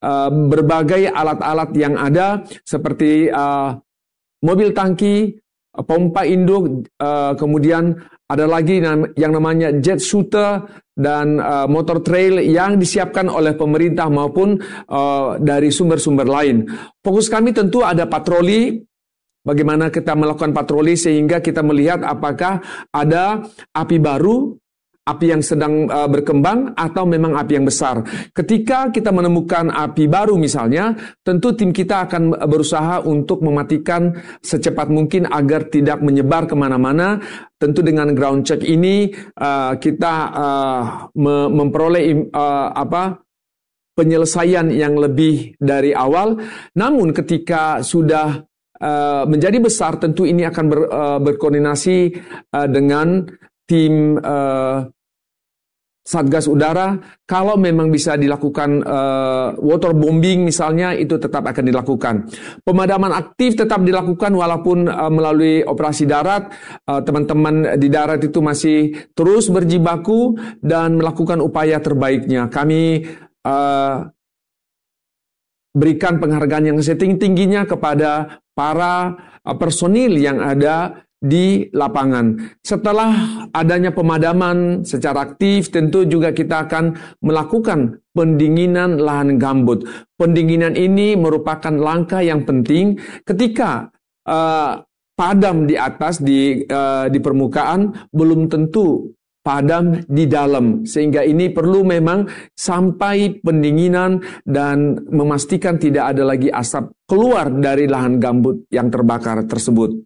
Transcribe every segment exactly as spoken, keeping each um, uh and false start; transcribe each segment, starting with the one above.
uh, berbagai alat-alat yang ada seperti uh, mobil tangki, pompa induk, uh, kemudian ada lagi yang namanya jet shooter dan uh, motor trail yang disiapkan oleh pemerintah maupun uh, dari sumber-sumber lain. Fokus kami tentu ada patroli. Bagaimana kita melakukan patroli sehingga kita melihat apakah ada api baru, api yang sedang uh, berkembang, atau memang api yang besar. Ketika kita menemukan api baru misalnya, tentu tim kita akan berusaha untuk mematikan secepat mungkin agar tidak menyebar kemana-mana. Tentu dengan ground check ini uh, kita uh, memperoleh uh, apa penyelesaian yang lebih dari awal. Namun ketika sudah Uh, menjadi besar, tentu ini akan ber, uh, berkoordinasi uh, dengan tim uh, Satgas Udara. Kalau memang bisa dilakukan uh, waterbombing misalnya, itu tetap akan dilakukan. Pemadaman aktif tetap dilakukan walaupun uh, melalui operasi darat. Uh, teman-teman di darat itu masih terus berjibaku dan melakukan upaya terbaiknya. Kami uh, berikan penghargaan yang setinggi-tingginya kepada para personil yang ada di lapangan. Setelah adanya pemadaman secara aktif, tentu juga kita akan melakukan pendinginan lahan gambut. Pendinginan ini merupakan langkah yang penting ketika uh, padam di atas, di, uh, di permukaan, belum tentu padam di dalam, sehingga ini perlu memang sampai pendinginan dan memastikan tidak ada lagi asap keluar dari lahan gambut yang terbakar tersebut.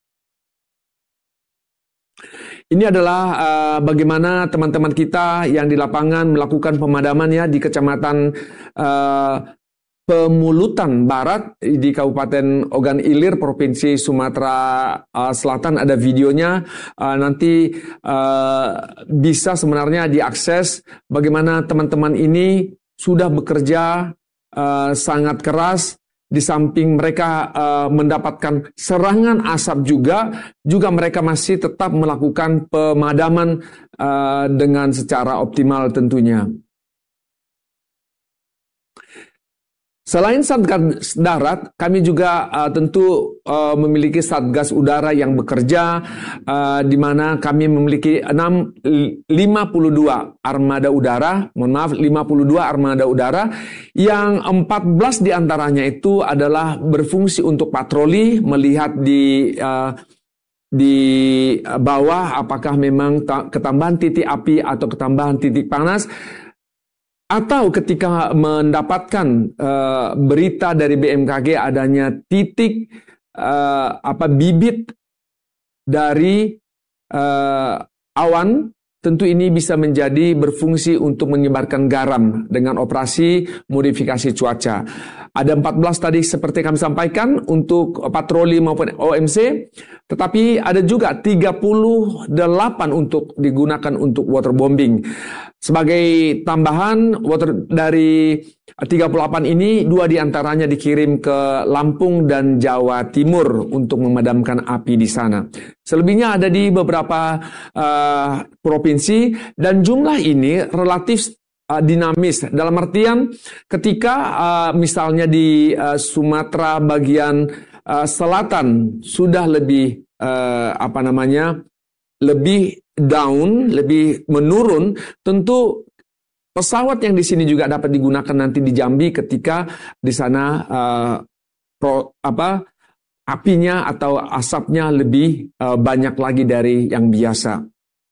Ini adalah uh, bagaimana teman-teman kita yang di lapangan melakukan pemadaman ya di Kecamatan uh, Pemulutan Barat di Kabupaten Ogan Ilir, Provinsi Sumatera uh, Selatan. Ada videonya, uh, nanti uh, bisa sebenarnya diakses bagaimana teman-teman ini sudah bekerja uh, sangat keras. Di samping mereka uh, mendapatkan serangan asap juga, juga mereka masih tetap melakukan pemadaman uh, dengan secara optimal tentunya. Selain Satgas Darat, kami juga uh, tentu uh, memiliki Satgas Udara yang bekerja, uh, di mana kami memiliki lima puluh dua armada udara, mohon maaf, lima puluh dua armada udara, yang empat belas diantaranya itu adalah berfungsi untuk patroli, melihat di uh, di bawah apakah memang ketambahan titik api atau ketambahan titik panas. Atau ketika mendapatkan uh, berita dari B M K G adanya titik uh, apa bibit dari uh, awan, tentu ini bisa menjadi berfungsi untuk menyebarkan garam dengan operasi modifikasi cuaca. Ada empat belas tadi seperti kami sampaikan untuk patroli maupun O M C, tetapi ada juga tiga puluh delapan untuk digunakan untuk waterbombing. Sebagai tambahan, water dari tiga puluh delapan ini, dua diantaranya dikirim ke Lampung dan Jawa Timur untuk memadamkan api di sana. Selebihnya ada di beberapa uh, provinsi, dan jumlah ini relatif uh, dinamis. Dalam artian ketika uh, misalnya di uh, Sumatera bagian uh, selatan sudah lebih uh, apa namanya lebih down, lebih menurun, tentu pesawat yang di sini juga dapat digunakan nanti di Jambi ketika di sana uh, pro, apa apinya atau asapnya lebih uh, banyak lagi dari yang biasa.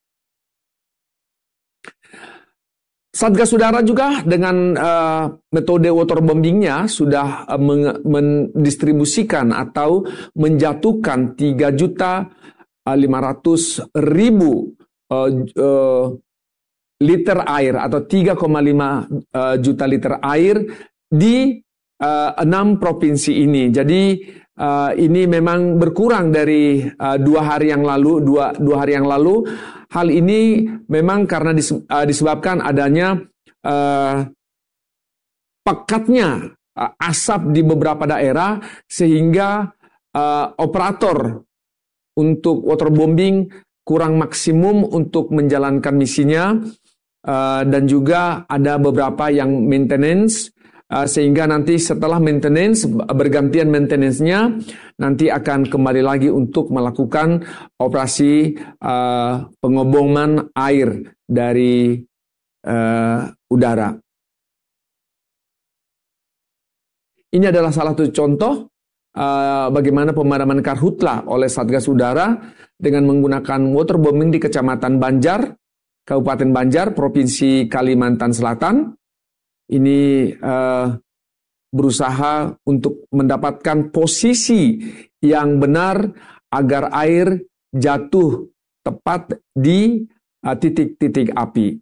Satgas Udara juga dengan uh, metode waterbombingnya sudah uh, mendistribusikan atau menjatuhkan tiga juta lima ratus ribu uh, uh, liter air atau tiga koma lima uh, juta liter air di uh, enam provinsi ini. Jadi uh, ini memang berkurang dari uh, dua hari yang lalu. Dua, dua hari yang lalu, hal ini memang karena dis, uh, disebabkan adanya uh, pekatnya uh, asap di beberapa daerah, sehingga uh, operator untuk waterbombing kurang maksimum untuk menjalankan misinya, uh, dan juga ada beberapa yang maintenance uh, sehingga nanti setelah maintenance, bergantian maintenance-nya, nanti akan kembali lagi untuk melakukan operasi uh, pengeboman air dari uh, udara. Ini adalah salah satu contoh uh, bagaimana pemadaman karhutla oleh Satgas Udara dengan menggunakan waterbombing di Kecamatan Banjar, Kabupaten Banjar, Provinsi Kalimantan Selatan. Ini uh, berusaha untuk mendapatkan posisi yang benar agar air jatuh tepat di uh, titik-titik api.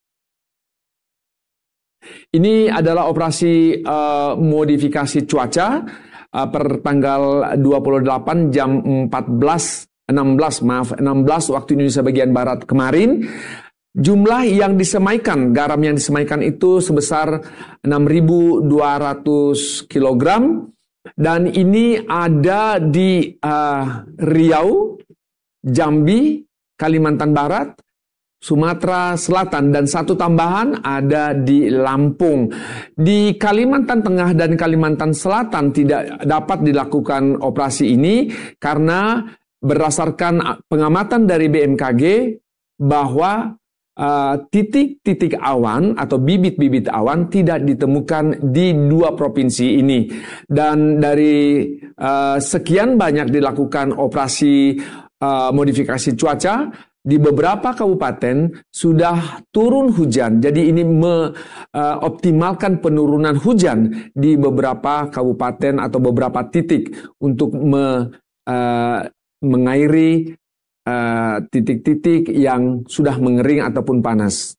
Ini adalah operasi uh, modifikasi cuaca uh, per tanggal dua puluh delapan jam empat belas enam belas maaf enam belas waktu Indonesia bagian barat kemarin. Jumlah yang disemaikan, garam yang disemaikan itu sebesar enam ribu dua ratus kilogram, dan ini ada di uh, Riau, Jambi, Kalimantan Barat, Sumatera Selatan, dan satu tambahan ada di Lampung. Di Kalimantan Tengah dan Kalimantan Selatan tidak dapat dilakukan operasi ini karena berdasarkan pengamatan dari B M K G bahwa titik-titik uh, awan atau bibit-bibit awan tidak ditemukan di dua provinsi ini. Dan dari uh, sekian banyak dilakukan operasi uh, modifikasi cuaca, di beberapa kabupaten sudah turun hujan. Jadi ini mengoptimalkan uh, penurunan hujan di beberapa kabupaten atau beberapa titik untuk me, uh, mengairi titik-titik uh, yang sudah mengering ataupun panas.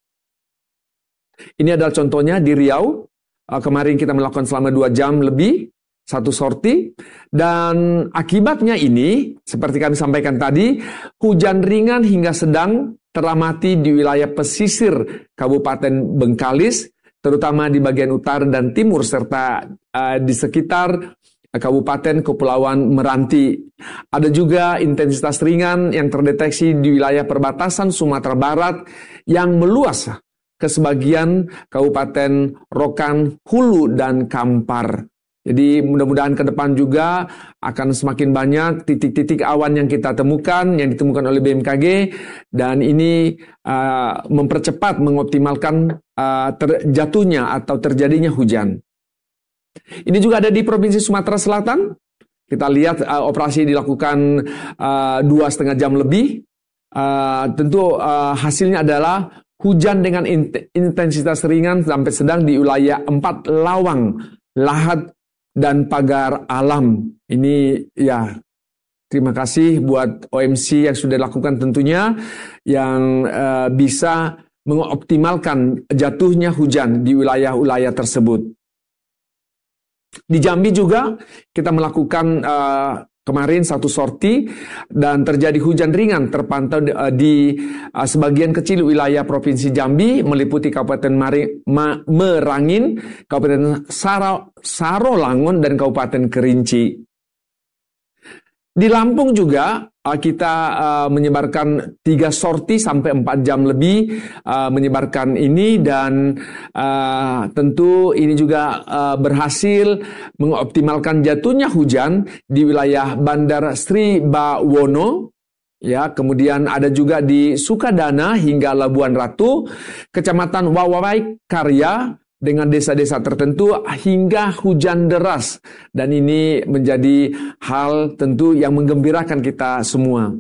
Ini adalah contohnya di Riau. Uh, kemarin kita melakukan selama dua jam lebih, satu sorti. Dan akibatnya ini, seperti kami sampaikan tadi, hujan ringan hingga sedang teramati di wilayah pesisir Kabupaten Bengkalis, terutama di bagian utara dan timur, serta uh, di sekitar Kabupaten Kepulauan Meranti. Ada juga intensitas ringan yang terdeteksi di wilayah perbatasan Sumatera Barat yang meluas ke sebagian Kabupaten Rokan, Hulu, dan Kampar. Jadi mudah-mudahan ke depan juga akan semakin banyak titik-titik awan yang kita temukan, yang ditemukan oleh B M K G, dan ini uh, mempercepat, mengoptimalkan uh, terjatuhnya atau terjadinya hujan. Ini juga ada di Provinsi Sumatera Selatan. Kita lihat uh, operasi dilakukan uh, dua setengah jam lebih. Uh, tentu uh, hasilnya adalah hujan dengan intensitas ringan sampai sedang di wilayah empat Lawang, Lahat, dan Pagar Alam. Ini ya, terima kasih buat O M C yang sudah dilakukan tentunya, yang uh, bisa mengoptimalkan jatuhnya hujan di wilayah-wilayah tersebut. Di Jambi juga kita melakukan uh, kemarin satu sorti dan terjadi hujan ringan terpantau uh, di uh, sebagian kecil wilayah Provinsi Jambi meliputi Kabupaten Mari, Ma, Merangin, Kabupaten Saro, Sarolangun, dan Kabupaten Kerinci. Di Lampung juga uh, kita uh, menyebarkan tiga sorti sampai empat jam lebih uh, menyebarkan ini, dan uh, tentu ini juga uh, berhasil mengoptimalkan jatuhnya hujan di wilayah Bandar Sri Bawono. Ya, kemudian ada juga di Sukadana hingga Labuan Ratu, Kecamatan Wawai Karya, dengan desa-desa tertentu hingga hujan deras. Dan ini menjadi hal tentu yang menggembirakan kita semua.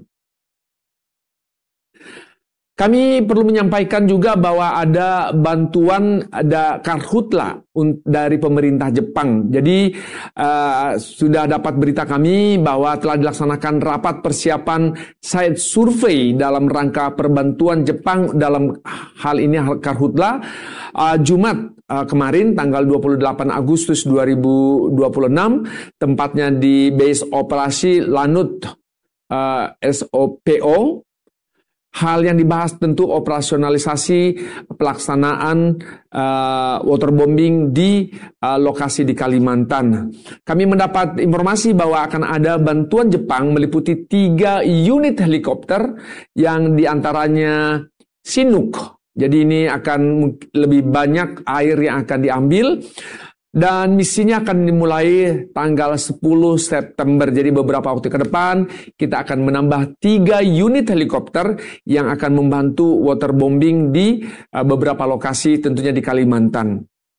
Kami perlu menyampaikan juga bahwa ada bantuan, ada karhutla dari pemerintah Jepang. Jadi uh, sudah dapat berita kami bahwa telah dilaksanakan rapat persiapan site survei dalam rangka perbantuan Jepang dalam hal ini karhutla. Uh, Jumat uh, kemarin tanggal dua puluh delapan Agustus dua ribu dua puluh enam, tempatnya di base operasi Lanut uh, S O P O. Hal yang dibahas tentu operasionalisasi pelaksanaan uh, waterbombing di uh, lokasi di Kalimantan. Kami mendapat informasi bahwa akan ada bantuan Jepang meliputi tiga unit helikopter yang diantaranya Chinook Jadi ini akan lebih banyak air yang akan diambil. Dan misinya akan dimulai tanggal sepuluh September. Jadi beberapa waktu ke depan kita akan menambah tiga unit helikopter yang akan membantu waterbombing di uh, beberapa lokasi, tentunya di Kalimantan.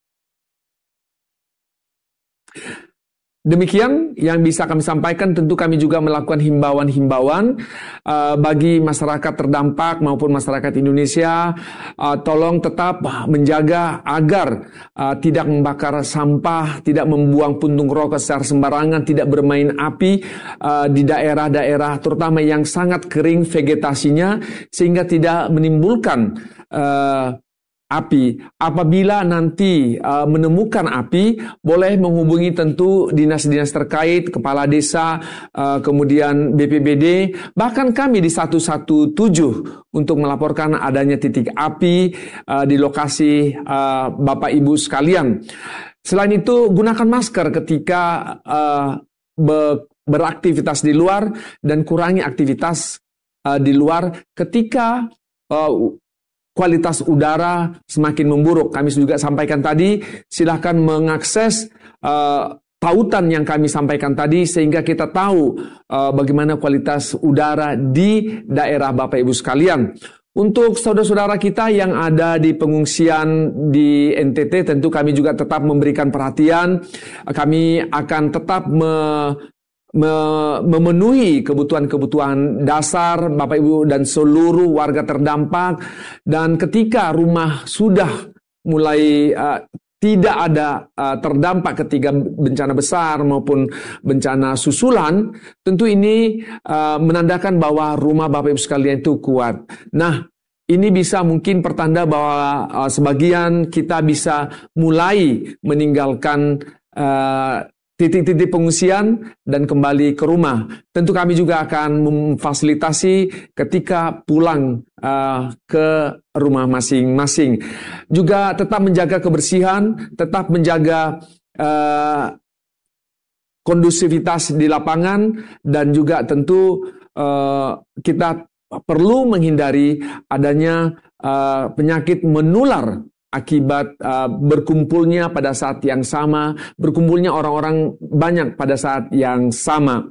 Demikian yang bisa kami sampaikan. Tentu kami juga melakukan himbauan-himbauan uh, bagi masyarakat terdampak maupun masyarakat Indonesia. Uh, tolong tetap menjaga agar uh, tidak membakar sampah, tidak membuang puntung rokok secara sembarangan, tidak bermain api uh, di daerah-daerah terutama yang sangat kering vegetasinya, sehingga tidak menimbulkan uh, api. Apabila nanti uh, menemukan api, boleh menghubungi tentu dinas-dinas terkait, kepala desa, uh, kemudian B P B D, bahkan kami di satu satu tujuh untuk melaporkan adanya titik api uh, di lokasi uh, Bapak Ibu sekalian. Selain itu, gunakan masker ketika uh, be beraktivitas di luar dan kurangi aktivitas uh, di luar ketika uh, kualitas udara semakin memburuk. Kami juga sampaikan tadi, silahkan mengakses uh, tautan yang kami sampaikan tadi sehingga kita tahu uh, bagaimana kualitas udara di daerah Bapak Ibu sekalian. Untuk saudara-saudara kita yang ada di pengungsian di N T T, tentu kami juga tetap memberikan perhatian. Kami akan tetap me memenuhi kebutuhan-kebutuhan dasar Bapak Ibu dan seluruh warga terdampak. Dan ketika rumah sudah mulai uh, tidak ada uh, terdampak ketika bencana besar maupun bencana susulan, tentu ini uh, menandakan bahwa rumah Bapak Ibu sekalian itu kuat. Nah, ini bisa mungkin pertanda bahwa uh, sebagian kita bisa mulai meninggalkan uh, titik-titik pengungsian dan kembali ke rumah. Tentu kami juga akan memfasilitasi ketika pulang uh, ke rumah masing-masing. Juga tetap menjaga kebersihan, tetap menjaga uh, kondusivitas di lapangan, dan juga tentu uh, kita perlu menghindari adanya uh, penyakit menular akibat uh, berkumpulnya pada saat yang sama, berkumpulnya orang-orang banyak pada saat yang sama.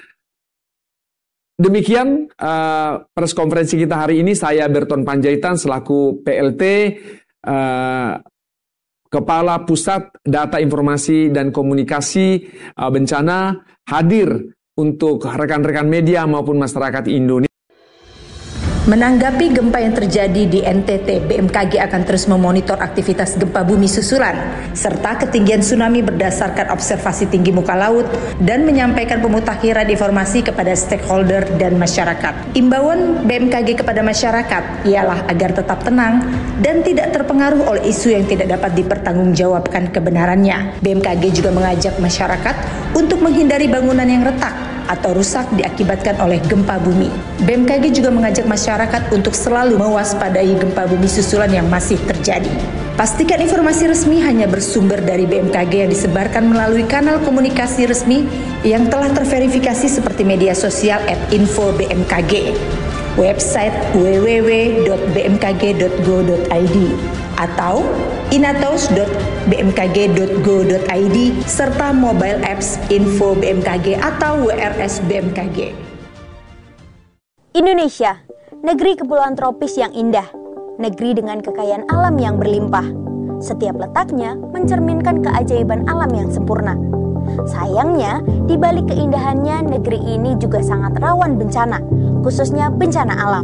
Demikian uh, press konferensi kita hari ini. Saya Berton Panjaitan selaku P L T, uh, Kepala Pusat Data Informasi dan Komunikasi uh, Bencana, hadir untuk rekan-rekan media maupun masyarakat Indonesia. Menanggapi gempa yang terjadi di N T T, B M K G akan terus memonitor aktivitas gempa bumi susulan serta ketinggian tsunami berdasarkan observasi tinggi muka laut dan menyampaikan pemutakhiran informasi kepada stakeholder dan masyarakat. Imbauan B M K G kepada masyarakat ialah agar tetap tenang dan tidak terpengaruh oleh isu yang tidak dapat dipertanggungjawabkan kebenarannya. B M K G juga mengajak masyarakat untuk menghindari bangunan yang retak atau rusak diakibatkan oleh gempa bumi. B M K G juga mengajak masyarakat untuk selalu mewaspadai gempa bumi susulan yang masih terjadi. Pastikan informasi resmi hanya bersumber dari B M K G yang disebarkan melalui kanal komunikasi resmi yang telah terverifikasi seperti media sosial at info B M K G, website w w w dot b m k g dot go dot i d atau inatos dot b m k g dot go dot i d serta mobile apps Info B M K G atau W R S B M K G. Indonesia, negeri kepulauan tropis yang indah, negeri dengan kekayaan alam yang berlimpah. Setiap letaknya mencerminkan keajaiban alam yang sempurna. Sayangnya, di balik keindahannya, negeri ini juga sangat rawan bencana, khususnya bencana alam.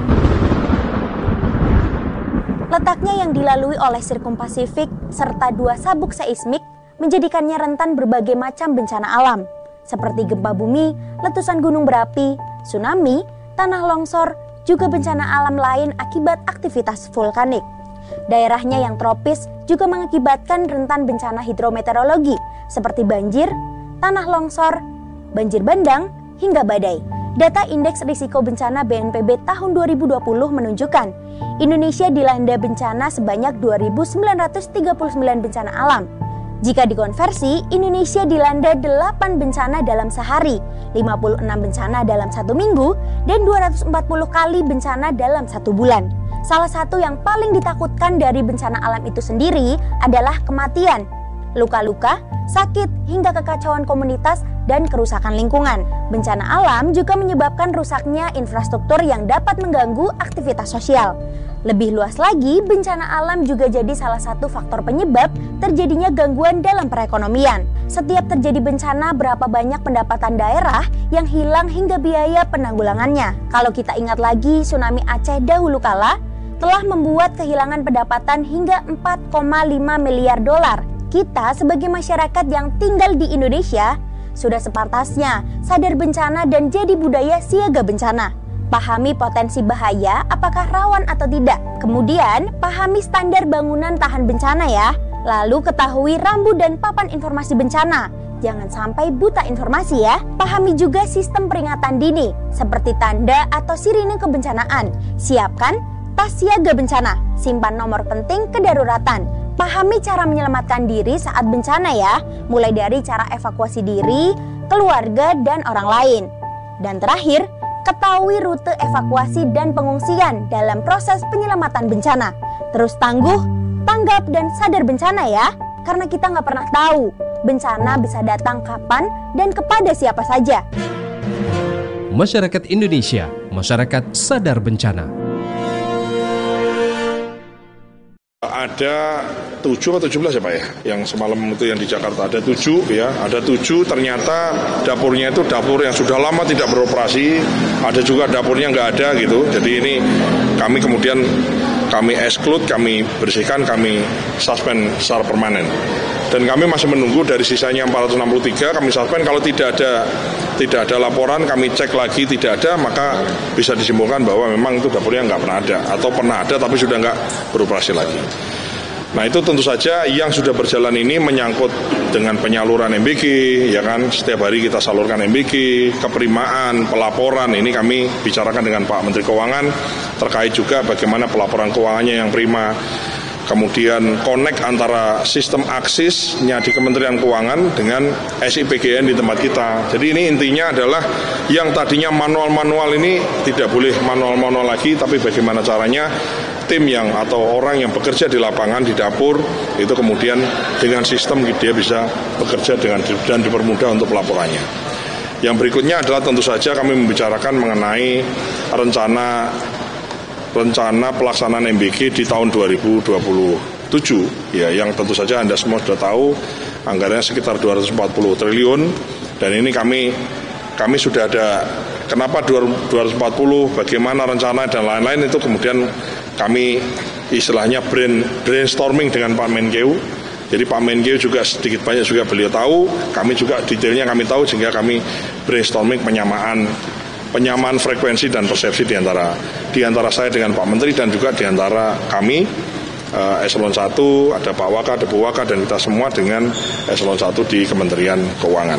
Letaknya yang dilalui oleh Sirkum Pasifik serta dua sabuk seismik menjadikannya rentan berbagai macam bencana alam, seperti gempa bumi, letusan gunung berapi, tsunami, tanah longsor, juga bencana alam lain akibat aktivitas vulkanik. Daerahnya yang tropis juga mengakibatkan rentan bencana hidrometeorologi seperti banjir, tanah longsor, banjir bandang, hingga badai. Data Indeks Risiko Bencana B N P B tahun dua ribu dua puluh menunjukkan Indonesia dilanda bencana sebanyak dua ribu sembilan ratus tiga puluh sembilan bencana alam. Jika dikonversi, Indonesia dilanda delapan bencana dalam sehari, lima puluh enam bencana dalam satu minggu, dan dua ratus empat puluh kali bencana dalam satu bulan. Salah satu yang paling ditakutkan dari bencana alam itu sendiri adalah kematian, luka-luka, sakit, hingga kekacauan komunitas dan kerusakan lingkungan. Bencana alam juga menyebabkan rusaknya infrastruktur yang dapat mengganggu aktivitas sosial. Lebih luas lagi, bencana alam juga jadi salah satu faktor penyebab terjadinya gangguan dalam perekonomian. Setiap terjadi bencana, berapa banyak pendapatan daerah yang hilang hingga biaya penanggulangannya. Kalau kita ingat lagi, tsunami Aceh dahulu kala telah membuat kehilangan pendapatan hingga empat koma lima miliar dolar. Kita sebagai masyarakat yang tinggal di Indonesia sudah sepantasnya sadar bencana dan jadi budaya siaga bencana. Pahami potensi bahaya, apakah rawan atau tidak. Kemudian, pahami standar bangunan tahan bencana ya. Lalu ketahui rambu dan papan informasi bencana. Jangan sampai buta informasi ya. Pahami juga sistem peringatan dini, seperti tanda atau sirine kebencanaan. Siapkan tas siaga bencana, simpan nomor penting kedaruratan. Pahami cara menyelamatkan diri saat bencana ya, mulai dari cara evakuasi diri, keluarga, dan orang lain. Dan terakhir, ketahui rute evakuasi dan pengungsian dalam proses penyelamatan bencana. Terus tangguh, tanggap, dan sadar bencana ya, karena kita nggak pernah tahu bencana bisa datang kapan dan kepada siapa saja. Masyarakat Indonesia, masyarakat sadar bencana. Ada tujuh atau tujuh belas ya Pak ya, yang semalam itu yang di Jakarta ada tujuh ya, ada tujuh ternyata dapurnya itu dapur yang sudah lama tidak beroperasi, ada juga dapurnya nggak ada gitu. Jadi ini kami kemudian kami exclude, kami bersihkan, kami suspend secara permanen. Dan kami masih menunggu dari sisanya empat ratus enam puluh tiga, kami suspend. Kalau tidak ada tidak ada laporan, kami cek lagi tidak ada, maka bisa disimpulkan bahwa memang itu dapurnya nggak pernah ada, atau pernah ada tapi sudah nggak beroperasi lagi. Nah itu tentu saja yang sudah berjalan ini menyangkut dengan penyaluran M B G, ya kan, setiap hari kita salurkan M B G, keperimaan, pelaporan, ini kami bicarakan dengan Pak Menteri Keuangan, terkait juga bagaimana pelaporan keuangannya yang prima. Kemudian connect antara sistem aksisnya di Kementerian Keuangan dengan S I P G N di tempat kita. Jadi ini intinya adalah yang tadinya manual-manual ini tidak boleh manual-manual lagi, tapi bagaimana caranya tim yang atau orang yang bekerja di lapangan, di dapur, itu kemudian dengan sistem dia bisa bekerja dengan dan dipermudah untuk pelaporannya. Yang berikutnya adalah tentu saja kami membicarakan mengenai rencana rencana pelaksanaan M B G di tahun dua ribu dua puluh tujuh ya, yang tentu saja Anda semua sudah tahu anggarannya sekitar dua ratus empat puluh triliun, dan ini kami kami sudah ada kenapa dua ratus empat puluh, bagaimana rencana dan lain-lain, itu kemudian kami istilahnya brain, brainstorming dengan Pak Menkeu. Jadi Pak Menkeu juga sedikit banyak juga beliau tahu, kami juga detailnya kami tahu, sehingga kami brainstorming penyamaan penyamaan frekuensi dan persepsi di antara di antara saya dengan Pak Menteri, dan juga di antara kami uh, eselon satu, ada Pak Waka, ada Bu Waka, dan kita semua dengan eselon satu di Kementerian Keuangan.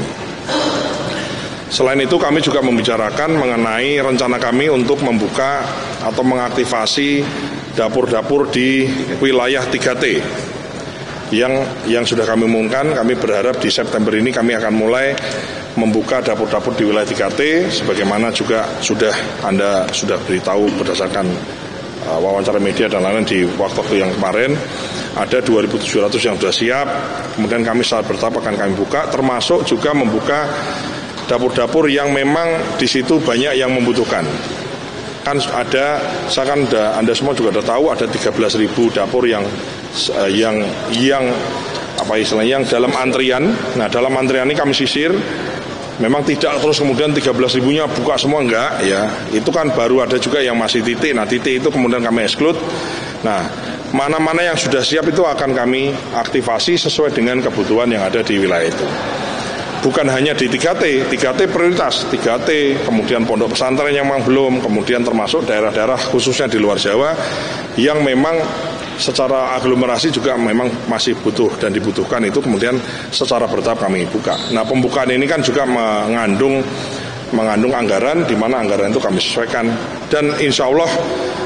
Selain itu kami juga membicarakan mengenai rencana kami untuk membuka atau mengaktifasi dapur-dapur di wilayah tiga T yang yang sudah kami umumkan. Kami berharap di September ini kami akan mulai membuka dapur-dapur di wilayah tiga T, sebagaimana juga sudah Anda sudah beritahu berdasarkan uh, wawancara media dan lain-lain di waktu yang kemarin. Ada dua ribu tujuh ratus yang sudah siap, kemudian kami secara bertahap akan kami buka, termasuk juga membuka dapur-dapur yang memang di situ banyak yang membutuhkan. Kan ada, saya kan ada, Anda semua juga sudah tahu ada tiga belas ribu dapur yang uh, yang yang apa istilahnya yang dalam antrian. Nah dalam antrian ini kami sisir. Memang tidak terus kemudian tiga belas ribunya buka semua, enggak ya. Itu kan baru ada juga yang masih titik. Nah titik itu kemudian kami exclude. Nah mana-mana yang sudah siap itu akan kami aktifasi sesuai dengan kebutuhan yang ada di wilayah itu. Bukan hanya di tiga T, tiga T prioritas, tiga T, kemudian pondok pesantren yang memang belum, kemudian termasuk daerah-daerah khususnya di luar Jawa yang memang secara aglomerasi juga memang masih butuh dan dibutuhkan, itu kemudian secara bertahap kami buka. Nah pembukaan ini kan juga mengandung mengandung anggaran, di mana anggaran itu kami sesuaikan, dan insya Allah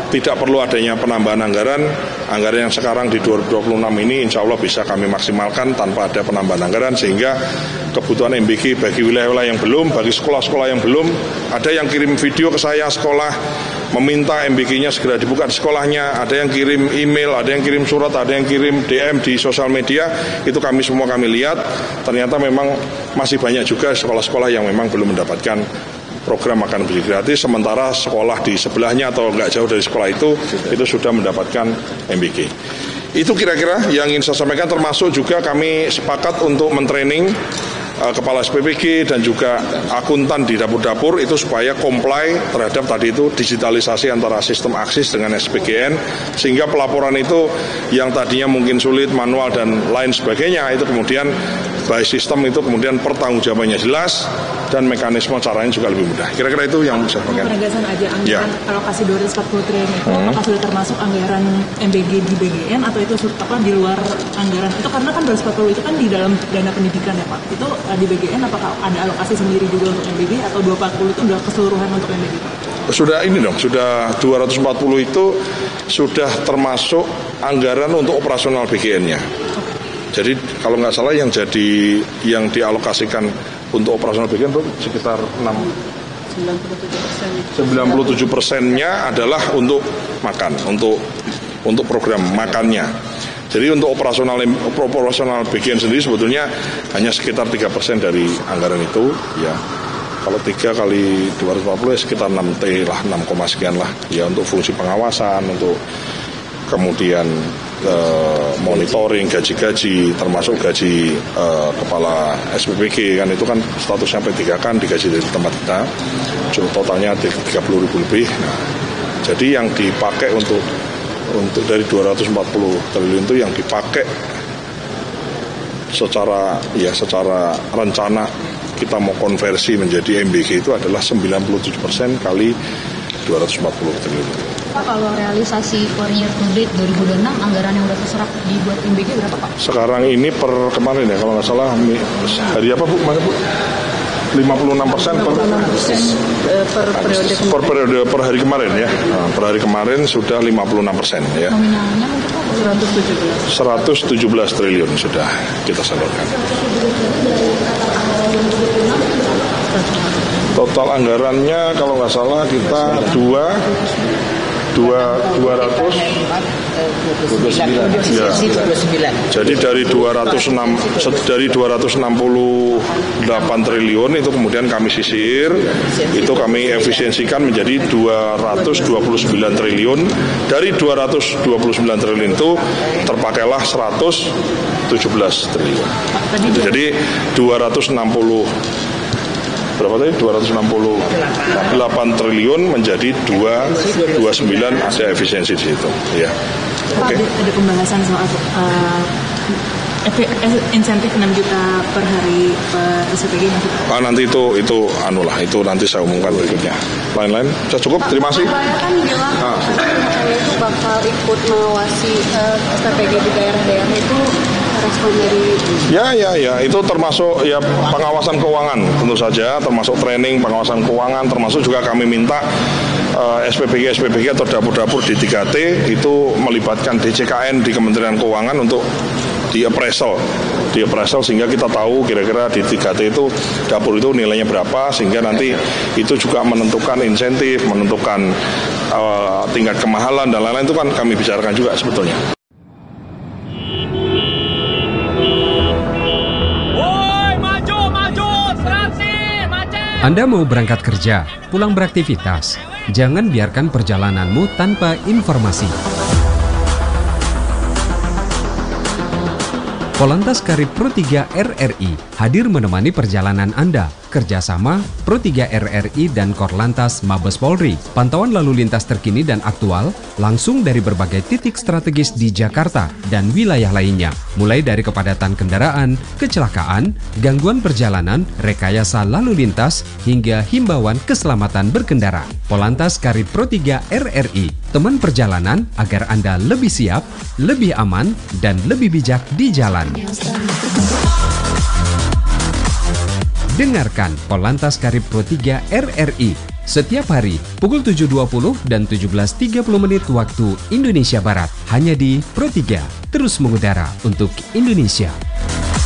tidak perlu adanya penambahan anggaran. Anggaran yang sekarang di dua ribu dua puluh enam ini insya Allah bisa kami maksimalkan tanpa ada penambahan anggaran, sehingga kebutuhan M B G bagi wilayah-wilayah yang belum, bagi sekolah-sekolah yang belum, ada yang kirim video ke saya sekolah meminta M B G-nya segera dibuka di sekolahnya, ada yang kirim email, ada yang kirim surat, ada yang kirim D M di sosial media, itu kami semua kami lihat, ternyata memang masih banyak juga sekolah-sekolah yang memang belum mendapatkan program makan bergizi gratis, sementara sekolah di sebelahnya atau nggak jauh dari sekolah itu itu sudah mendapatkan M B G. Itu kira-kira yang ingin saya sampaikan, termasuk juga kami sepakat untuk mentraining uh, kepala S P P G dan juga akuntan di dapur-dapur itu supaya comply terhadap tadi itu digitalisasi antara sistem Aksis dengan S P G N, sehingga pelaporan itu yang tadinya mungkin sulit, manual dan lain sebagainya, itu kemudian by sistem itu kemudian pertanggungjawabannya jelas dan mekanisme caranya juga lebih mudah. Kira-kira itu yang saya sampaikan. Penegasan aja anggaran ya. Alokasi dua ratus empat puluh triliun itu hmm. apakah sudah termasuk anggaran M B G di B G N atau itu apa di luar anggaran itu, karena kan dua ratus empat puluh itu kan di dalam dana pendidikan ya Pak. Itu di B G N apakah ada alokasi sendiri juga untuk M B G atau dua ratus empat puluh itu udah keseluruhan untuk M B G Pak? Sudah ini dong, sudah dua ratus empat puluh itu sudah termasuk anggaran untuk operasional B G N-nya. Jadi kalau nggak salah yang jadi yang dialokasikan untuk operasional B G N itu sekitar sembilan puluh tujuh persennya adalah untuk makan, untuk untuk program makannya. Jadi untuk operasional operasional B G N sendiri sebetulnya hanya sekitar tiga persen dari anggaran itu, ya. Kalau tiga kali dua ratus empat puluh ya sekitar enam T lah, enam, sekian lah, ya, untuk fungsi pengawasan, untuk kemudian uh, monitoring gaji-gaji, termasuk gaji uh, kepala S P P G kan, itu kan statusnya P tiga kan digaji dari tempat kita, totalnya tiga puluh ribu lebih. Nah, jadi yang dipakai untuk untuk dari dua ratus empat puluh triliun itu yang dipakai secara ya secara rencana kita mau konversi menjadi M B G itu adalah sembilan puluh tujuh persen kali dua ratus empat puluh triliun. Pak, kalau realisasi one year to date dua ribu dua puluh enam anggaran yang sudah terserap dibuat M B G berapa Pak? Sekarang ini per kemarin ya kalau nggak salah hari apa Bu? Mana Bu? lima puluh enam persen per, per periode kemarin. Per periode per hari kemarin ya. Nah, per hari kemarin sudah lima puluh enam persen ya. Nominalnya mungkin Pak seratus tujuh belas triliun sudah kita salurkan. Total anggarannya kalau nggak salah kita dua dua dua ratus ya. Jadi dari dua ratus enam dari dua ratus enam puluh delapan triliun itu kemudian kami sisir, itu kami efisiensikan menjadi dua ratus dua puluh sembilan triliun. Dari dua ratus dua puluh sembilan triliun itu terpakailah seratus tujuh belas triliun. Jadi dua ratus enam puluh berapa tadi? dua ratus enam puluh delapan triliun menjadi dua ratus dua puluh sembilan, ada efisiensi di situ. Ya. Oke. Okay. Ada pembahasan soal uh, insentif enam juta per hari per S P P G nanti. Ah, nanti itu itu anu lah, itu nanti saya umumkan berikutnya. Lain-lain, saya cukup. Terima kasih. Pak kan bilang ah. saya itu bakal ikut mengawasi uh, S P P G di daerah-daerah itu. Respon dari ya ya ya itu termasuk ya pengawasan keuangan tentu saja, termasuk training pengawasan keuangan, termasuk juga kami minta uh, S P P G S P P G atau dapur-dapur di tiga T itu melibatkan D C K N di Kementerian Keuangan untuk di appraisal di appraisal sehingga kita tahu kira-kira di tiga T itu dapur itu nilainya berapa, sehingga nanti itu juga menentukan insentif, menentukan uh, tingkat kemahalan dan lain-lain, itu kan kami bicarakan juga sebetulnya. Anda mau berangkat kerja, pulang beraktivitas, jangan biarkan perjalananmu tanpa informasi. Polantas Karib Pro tiga R R I hadir menemani perjalanan Anda. Kerjasama Pro tiga R R I dan Korlantas Mabes Polri. Pantauan lalu lintas terkini dan aktual langsung dari berbagai titik strategis di Jakarta dan wilayah lainnya. Mulai dari kepadatan kendaraan, kecelakaan, gangguan perjalanan, rekayasa lalu lintas, hingga himbauan keselamatan berkendara. Polantas Karib Pro tiga R R I, teman perjalanan agar Anda lebih siap, lebih aman, dan lebih bijak di jalan. Dengarkan Polantas Karib Pro tiga R R I setiap hari pukul tujuh dua puluh dan tujuh belas tiga puluh menit waktu Indonesia Barat. Hanya di Pro tiga, terus mengudara untuk Indonesia.